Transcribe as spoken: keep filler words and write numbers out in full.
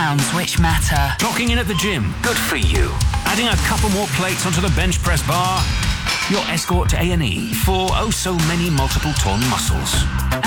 pounds which matter. Clocking in at the gym. Good for you. Adding a couple more plates onto the bench press bar. Your escort to A and E for oh so many multiple torn muscles.